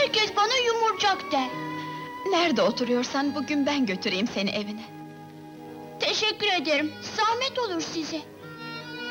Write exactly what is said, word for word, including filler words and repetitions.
Herkes bana yumurcak der. Nerede oturuyorsan bugün ben götüreyim seni evine. Teşekkür ederim, zahmet olur size.